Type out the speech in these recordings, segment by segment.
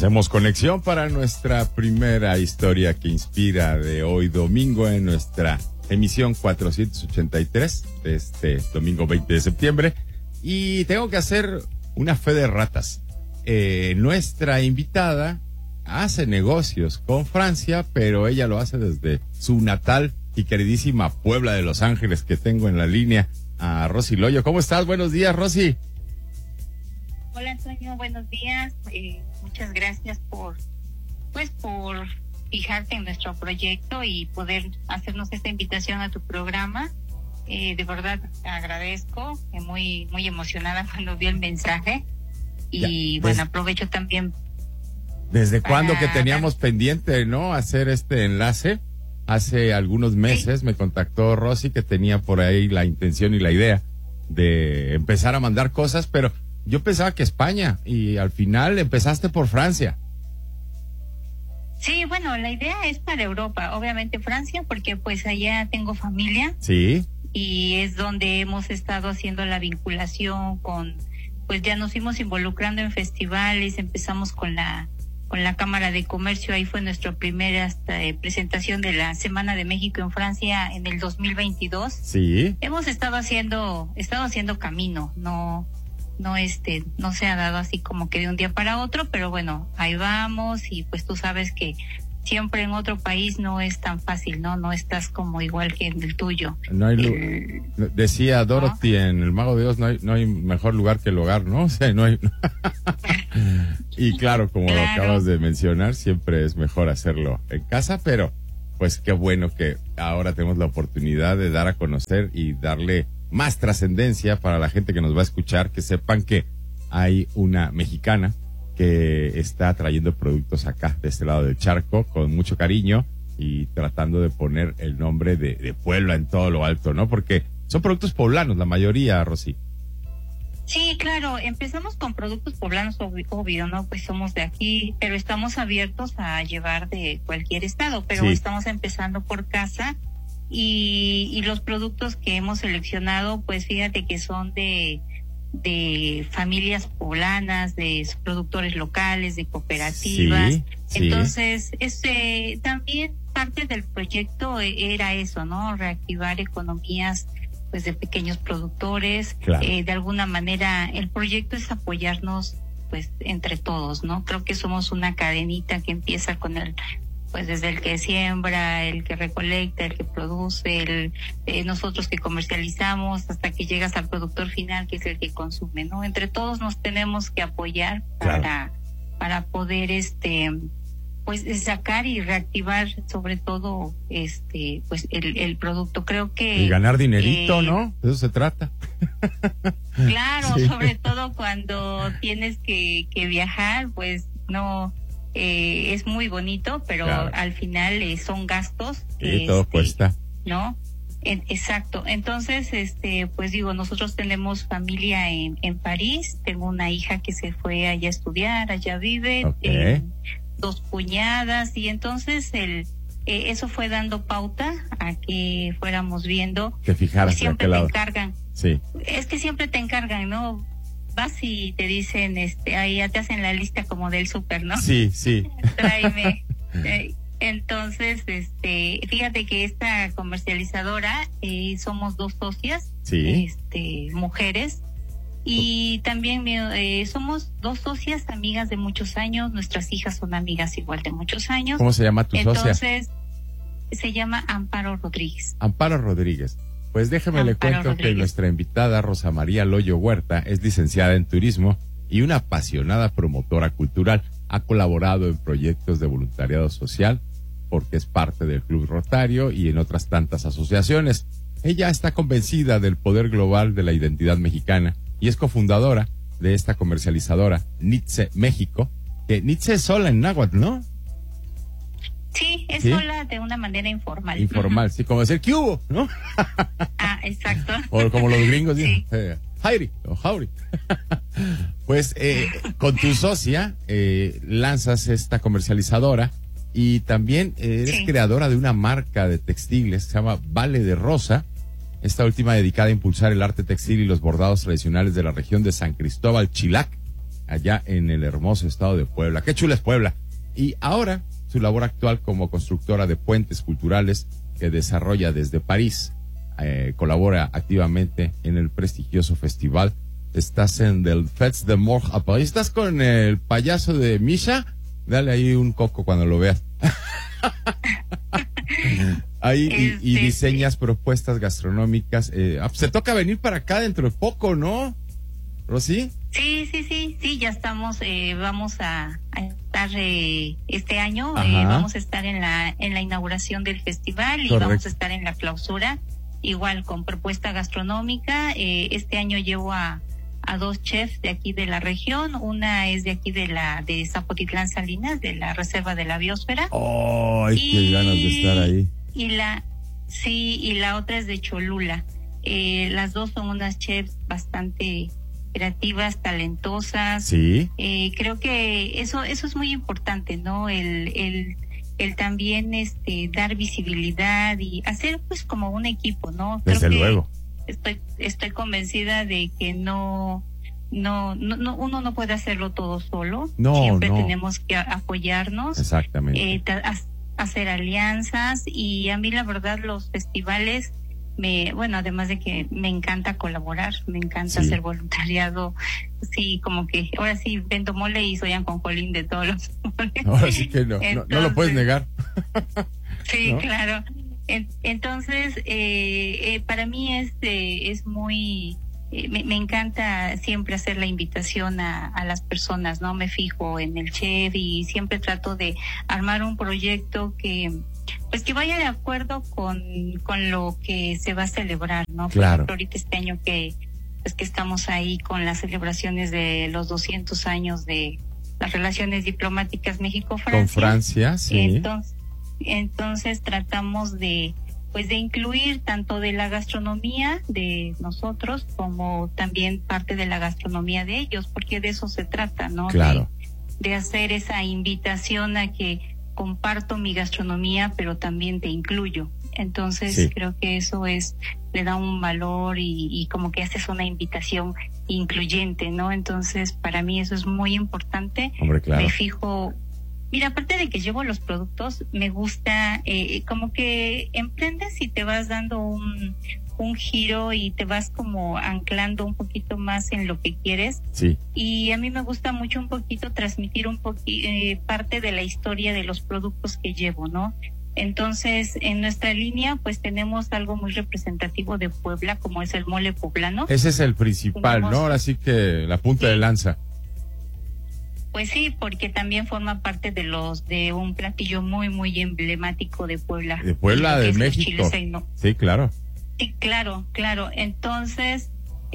Hacemos conexión para nuestra primera historia que inspira de hoy domingo en nuestra emisión 483 de este domingo 20 de septiembre. Y tengo que hacer una fe de ratas. Nuestra invitada hace negocios con Francia, pero ella lo hace desde su natal y queridísima Puebla de Los Ángeles, que tengo en la línea a Rosy Loyo. ¿Cómo estás? Buenos días, Rosy. Hola, Antonio, buenos días. Muchas gracias por fijarte en nuestro proyecto y poder hacernos esta invitación a tu programa. De verdad agradezco, muy emocionada cuando vi el mensaje y aprovecho también. ¿Desde cuándo que teníamos pendiente, no, hacer este enlace? Hace algunos meses me contactó Rosy, que tenía por ahí la intención y la idea de empezar a mandar cosas, pero yo pensaba que España, y al final empezaste por Francia. Sí, bueno, la idea es para Europa, obviamente Francia, porque pues allá tengo familia. Sí. Y es donde hemos estado haciendo la vinculación pues ya nos fuimos involucrando en festivales, empezamos con la Cámara de Comercio, ahí fue nuestra primera presentación de la Semana de México en Francia en el 2022. Sí. Hemos estado haciendo camino, no se ha dado así como que de un día para otro, pero bueno, ahí vamos. Y pues tú sabes que siempre en otro país no es tan fácil, no estás como igual que en el tuyo. No hay decía Dorothy en El Mago de Oz, no hay mejor lugar que el hogar, ¿no? O sea, no hay. Y claro, como lo acabas de mencionar, siempre es mejor hacerlo en casa, pero pues qué bueno que ahora tenemos la oportunidad de dar a conocer y darle más trascendencia para la gente que nos va a escuchar, que sepan que hay una mexicana que está trayendo productos acá, de este lado del charco, con mucho cariño y tratando de poner el nombre de Puebla en todo lo alto, ¿no? Porque son productos poblanos, la mayoría, Rosy. Sí, claro, empezamos con productos poblanos, obvio, ¿no? Pues somos de aquí, pero estamos abiertos a llevar de cualquier estado, pero estamos empezando por casa y los productos que hemos seleccionado, pues fíjate que son de familias poblanas, de productores locales, de cooperativas. Sí. Entonces, también parte del proyecto era eso, ¿no? Reactivar economías pues de pequeños productores. Claro. De alguna manera el proyecto es apoyarnos pues entre todos, ¿no? Creo que somos una cadenita que empieza con pues desde el que siembra, el que recolecta, el que produce, nosotros que comercializamos, hasta que llegas al productor final, que es el que consume, ¿no? Entre todos nos tenemos que apoyar para poder pues sacar y reactivar sobre todo pues el producto. Creo que y ganar dinerito, ¿no? De eso se trata. Claro, sobre todo cuando tienes que viajar, pues no. Es muy bonito, pero al final son gastos. Y todo cuesta. ¿No? Exacto. Entonces, pues digo, nosotros tenemos familia en París. Tengo una hija que se fue allá a estudiar, allá vive. Okay. 2 cuñadas, y entonces eso fue dando pauta a que fuéramos viendo. Que fijaras siempre te encargan. Sí. Es que siempre te encargan, ¿no? Vas y te dicen, ahí ya te hacen la lista como del súper, ¿no? Sí. Tráeme. Entonces, fíjate que esta comercializadora, somos 2 socias, mujeres, y también somos 2 socias amigas de muchos años. Nuestras hijas son amigas igual de muchos años. ¿Cómo se llama tu socia? Entonces, se llama Amparo Rodríguez. Amparo Rodríguez. Pues déjeme le cuento Rodríguez. Que nuestra invitada, Rosa María Loyo Huerta, es licenciada en turismo y una apasionada promotora cultural. Ha colaborado en proyectos de voluntariado social porque es parte del Club Rotario y en otras tantas asociaciones. Ella está convencida del poder global de la identidad mexicana y es cofundadora de esta comercializadora, Nitze México, que Nitze es sola en náhuatl, ¿no? Sí, es sola de una manera informal. Informal, sí, como decir, ¿qué hubo? ¿No? Exacto. O como los gringos dicen, Jairi o Jauri. Pues con tu socia lanzas esta comercializadora y también eres creadora de una marca de textiles que se llama Vale de Rosa. Esta última dedicada a impulsar el arte textil y los bordados tradicionales de la región de San Cristóbal, Chilac. allá en el hermoso estado de Puebla. Qué chula es Puebla. Y ahora su labor actual como constructora de puentes culturales que desarrolla desde París. Colabora activamente en el prestigioso festival. Estás en el Fets de Morges a París. ¿Estás con el payaso de Misha? Dale ahí un coco cuando lo veas. Ahí y diseñas propuestas gastronómicas. Se toca venir para acá dentro de poco, ¿no, Rosy? Sí, ya estamos, vamos a estar este año, vamos a estar en la inauguración del festival. Correcto. Y vamos a estar en la clausura, igual con propuesta gastronómica. Este año llevo a 2 chefs de aquí de la región. Una es de aquí de Zapotitlán Salinas, de la Reserva de la Biosfera. ¡Ay, qué ganas de estar ahí! Y la otra es de Cholula. Las dos son unas chefs bastante creativas, talentosas. Sí. Creo que eso es muy importante, ¿no? El también dar visibilidad y hacer pues como un equipo, ¿no? Desde luego. Estoy convencida de que no uno no puede hacerlo todo solo. Siempre tenemos que apoyarnos. Exactamente. Hacer alianzas, y a mí la verdad los festivales además de que me encanta colaborar, me encanta hacer voluntariado. Sí, como que ahora sí vendo mole y soy anconjolín de todos los moles. Ahora sí que no lo puedes negar. Sí, ¿no? Claro. Entonces, para mí es muy... me encanta siempre hacer la invitación a las personas, ¿no? Me fijo en el chef y siempre trato de armar un proyecto que vaya de acuerdo con lo que se va a celebrar, ¿no? Claro. Por ejemplo, ahorita este año que estamos ahí con las celebraciones de los 200 años de las relaciones diplomáticas México-Francia. Con Francia, sí. Entonces tratamos de incluir tanto de la gastronomía de nosotros como también parte de la gastronomía de ellos, porque de eso se trata, ¿no? Claro. De hacer esa invitación a que comparto mi gastronomía, pero también te incluyo. Entonces creo que eso le da un valor y como que haces una invitación incluyente, ¿no? Entonces para mí eso es muy importante. Hombre, claro. Me fijo. Mira, aparte de que llevo los productos, me gusta como que emprendes y te vas dando un giro y te vas como anclando un poquito más en lo que quieres. Sí. Y a mí me gusta mucho un poquito transmitir parte de la historia de los productos que llevo, ¿no? Entonces, en nuestra línea, pues tenemos algo muy representativo de Puebla, como es el mole poblano. Ese es el principal, ¿no? Ahora sí que la punta de lanza. Pues sí, porque también forma parte de un platillo muy, muy emblemático de Puebla. De Puebla, de México. Sí, claro. Sí, claro. Entonces,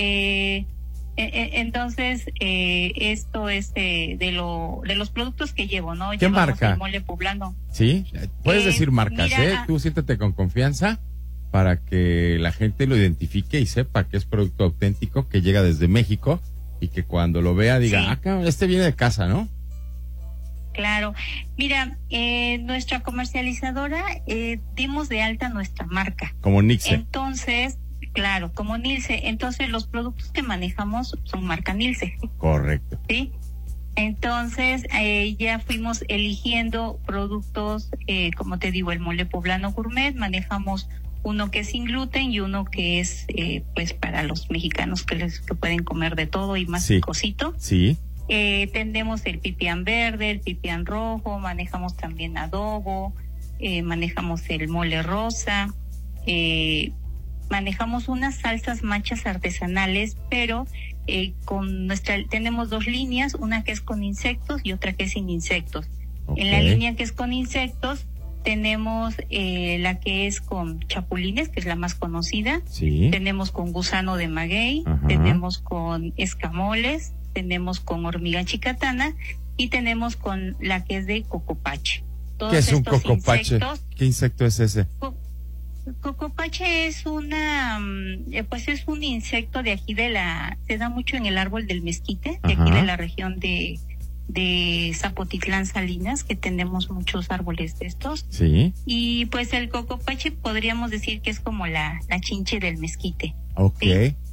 esto es de los productos que llevo, ¿no? ¿Qué marca? El mole poblano. Sí, puedes decir marcas, Tú siéntate con confianza para que la gente lo identifique y sepa que es producto auténtico, que llega desde México. Y que cuando lo vea diga, este viene de casa, ¿no? Claro. Mira, nuestra comercializadora dimos de alta nuestra marca. Como Nilce. Entonces, claro, como Nilce. Entonces, los productos que manejamos son marca Nilce. Correcto. Sí. Entonces, ya fuimos eligiendo productos, como te digo, el mole poblano gourmet. Manejamos uno que es sin gluten y uno que es pues para los mexicanos que pueden comer de todo y más picosito. Sí. Tenemos el pipián verde, el pipián rojo, manejamos también adobo, manejamos el mole rosa, manejamos unas salsas machas artesanales, pero tenemos 2 líneas, una que es con insectos y otra que es sin insectos. Okay. En la línea que es con insectos tenemos la que es con chapulines, que es la más conocida. Sí. Tenemos con gusano de maguey. Ajá. Tenemos con escamoles. Tenemos con hormiga chicatana. Y tenemos con la que es de cocopache. ¿Qué es un cocopache? ¿Qué insecto es ese? Cocopache es pues es un insecto de aquí se da mucho en el árbol del mezquite, de aquí de la región de Zapotitlán Salinas, que tenemos muchos árboles de estos. Sí. Y pues el cocopache podríamos decir que es como la chinche del mezquite. Okay. ¿Sí?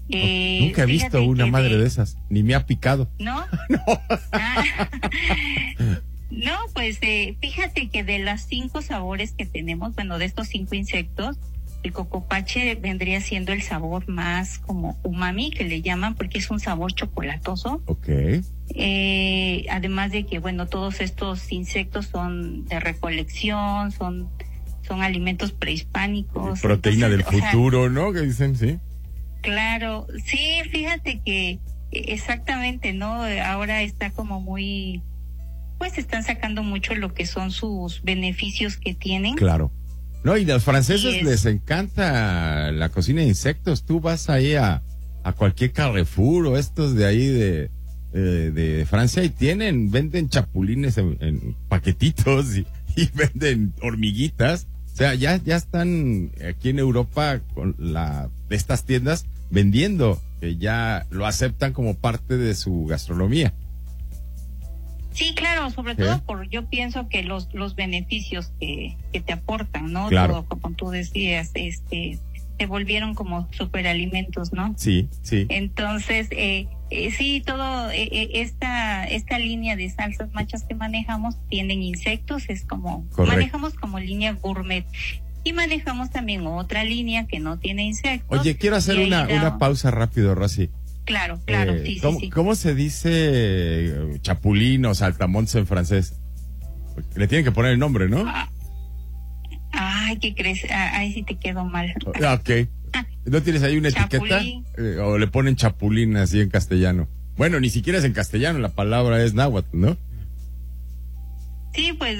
Nunca he visto una madre de esas, ni me ha picado. ¿No? No. Ah, no, pues fíjate que de las 5 sabores que tenemos, bueno, de estos 5 insectos, el cocopache vendría siendo el sabor más como umami, que le llaman, porque es un sabor chocolatoso. Ok. Además de que, bueno, todos estos insectos son de recolección, son alimentos prehispánicos. Proteína Entonces, del futuro, ¿no? Que dicen, sí. Claro, sí, fíjate que exactamente, ¿no? Ahora está como muy, pues están sacando mucho lo que son sus beneficios que tienen. Claro. No, y a los franceses Y les encanta la cocina de insectos. Tú vas ahí a cualquier Carrefour o estos de ahí de Francia y venden chapulines en paquetitos y venden hormiguitas. O sea, ya están aquí en Europa con estas tiendas vendiendo, que ya lo aceptan como parte de su gastronomía. Sí, claro, sobre todo yo pienso que los beneficios que te aportan, ¿no? Claro. Todo, como tú decías, se volvieron como superalimentos, ¿no? Sí, sí. Entonces, sí, todo esta línea de salsas machas que manejamos tienen insectos, es como Correcto. manejamos como línea gourmet y manejamos también otra línea que no tiene insectos. Oye, quiero hacer una pausa rápido, Rosy. Claro, sí, sí. ¿Cómo se dice chapulín o saltamontes en francés? Le tienen que poner el nombre, ¿no? Ay, ¿qué crees? Ahí sí te quedó mal. Ok. ¿No tienes ahí una Chapulín. etiqueta? ¿O le ponen chapulín así en castellano? Bueno, ni siquiera es en castellano, la palabra es náhuatl, ¿no? Sí, pues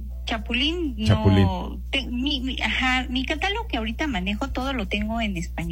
chapulín. Chapulín. No, mi catálogo que ahorita manejo todo lo tengo en español.